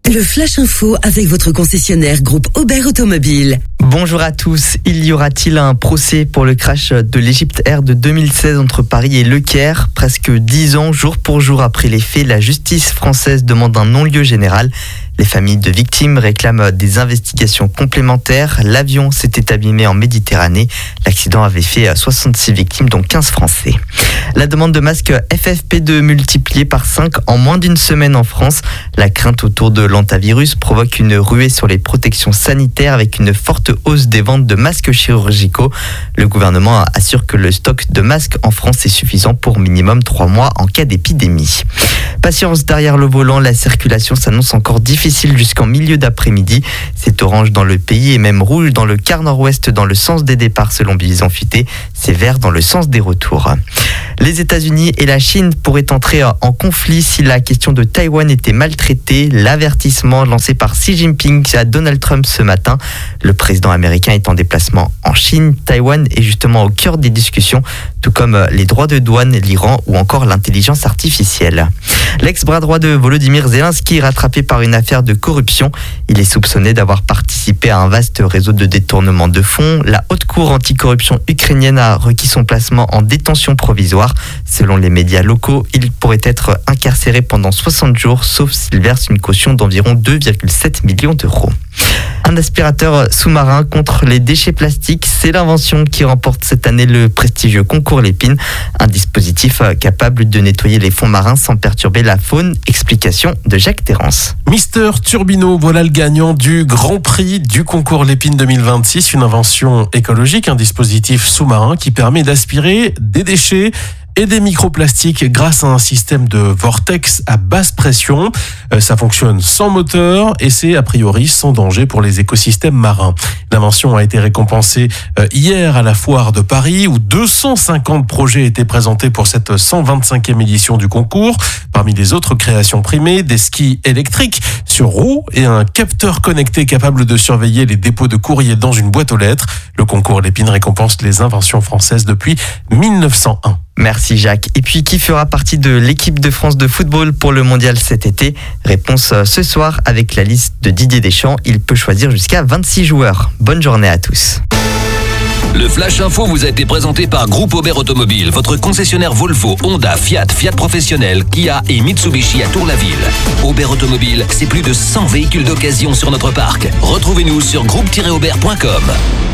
Le Flash Info avec votre concessionnaire groupe Aubert Automobile. Bonjour à tous. Y aura-t-il un procès pour le crash de l'Egypte Air de 2016 entre Paris et Le Caire ? Presque 10 ans, jour pour jour après les faits, la justice française demande un non-lieu général. Les familles de victimes réclament des investigations complémentaires. L'avion s'était abîmé en Méditerranée. L'accident avait fait 66 victimes, dont 15 Français. La demande de masques FFP2 multipliée par 5 en moins d'une semaine en France. La crainte autour de l'hantavirus provoque une ruée sur les protections sanitaires avec une forte hausse des ventes de masques chirurgicaux. Le gouvernement assure que le stock de masques en France est suffisant pour minimum 3 mois en cas d'épidémie. Patience derrière le volant, la circulation s'annonce encore difficile jusqu'en milieu d'après-midi. C'est orange dans le pays et même rouge dans le quart nord-ouest dans le sens des départs selon Bison Futé. C'est vert dans le sens des retours. Les États-Unis et la Chine pourraient entrer en conflit si la question de Taïwan était maltraitée. L'avertissement lancé par Xi Jinping à Donald Trump ce matin. Le président américain est en déplacement en Chine. Taïwan est justement au cœur des discussions, tout comme les droits de douane, l'Iran ou encore l'intelligence artificielle. L'ex-bras droit de Volodymyr Zelensky est rattrapé par une affaire de corruption. Il est soupçonné d'avoir participé à un vaste réseau de détournement de fonds. La haute cour anticorruption ukrainienne a requis son placement en détention provisoire. Selon les médias locaux, il pourrait être incarcéré pendant 60 jours, sauf s'il verse une caution d'environ 2,7 millions d'euros. Un aspirateur sous-marin contre les déchets plastiques, c'est l'invention qui remporte cette année le prestigieux concours Lépine. Un dispositif capable de nettoyer les fonds marins sans perturber la faune. Explication de Jacques Terrance. Mister Turbino, voilà le gagnant du Grand Prix du concours Lépine 2026. Une invention écologique, un dispositif sous-marin qui permet d'aspirer des déchets et des microplastiques grâce à un système de vortex à basse pression. Ça fonctionne sans moteur et c'est a priori sans danger pour les écosystèmes marins. L'invention a été récompensée hier à la foire de Paris où 250 projets étaient présentés pour cette 125e édition du concours. Parmi les autres créations primées, des skis électriques sur roues et un capteur connecté capable de surveiller les dépôts de courrier dans une boîte aux lettres. Le concours Lépine récompense les inventions françaises depuis 1901. Merci Jacques. Et puis, qui fera partie de l'équipe de France de football pour le mondial cet été ? Réponse ce soir avec la liste de Didier Deschamps. Il peut choisir jusqu'à 26 joueurs. Bonne journée à tous. Le Flash Info vous a été présenté par Groupe Aubert Automobile, votre concessionnaire Volvo, Honda, Fiat Professionnel, Kia et Mitsubishi à Tour-la-Ville. Aubert Automobile, c'est plus de 100 véhicules d'occasion sur notre parc. Retrouvez-nous sur groupe-aubert.com.